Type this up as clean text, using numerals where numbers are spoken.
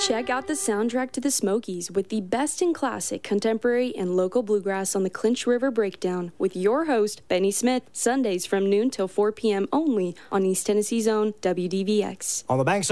Check out the soundtrack to the Smokies with the best in classic, contemporary, and local bluegrass on the Clinch River Breakdown with your host, Benny Smith, Sundays from noon till 4 p.m. only on East Tennessee's own WDVX. On the banks